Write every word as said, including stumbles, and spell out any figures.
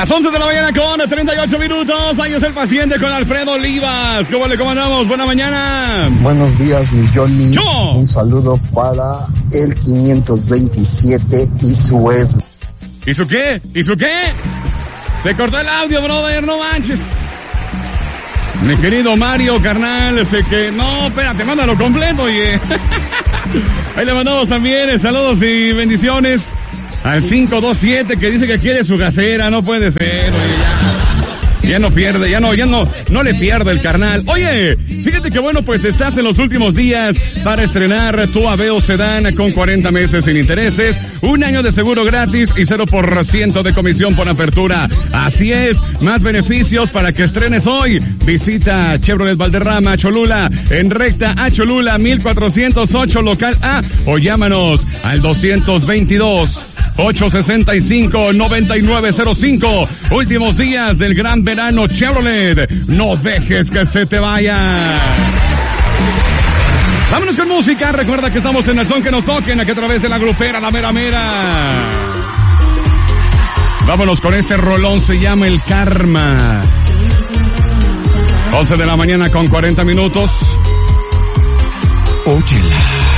Las once de la mañana con treinta y ocho minutos. Ahí es el paciente con Alfredo Olivas. ¿Cómo le comandamos? Buena mañana. Buenos días, mi Johnny. Yo. Un saludo para el quinientos veintisiete y su es. ¿Y su qué? ¿Y su qué? Se cortó el audio, brother, no manches. Mi querido Mario, carnal, sé que... No, espérate, mándalo completo, oye. Ahí le mandamos también saludos y bendiciones al cinco dos siete que dice que quiere su gasera. No puede ser, oye, ya. Ya no pierde, ya no, ya no, no le pierde el carnal. Oye, fíjate que bueno, pues estás en los últimos días para estrenar tu Aveo Sedán con cuarenta meses sin intereses, un año de seguro gratis y cero por ciento de comisión por apertura. Así es, más beneficios para que estrenes hoy. Visita Chevrolet Valderrama, Cholula, en recta a Cholula, mil cuatrocientos ocho local A, o llámanos al doscientos veintidós, ochocientos sesenta y cinco, noventa y nueve cero cinco. Últimos días del gran verano Chevrolet. No dejes que se te vaya. Vámonos con música. Recuerda que estamos en el son que nos toquen, aquí a través de la grupera, la mera mera. Vámonos con este rolón, se llama El Karma. once de la mañana con cuarenta minutos. Óyela.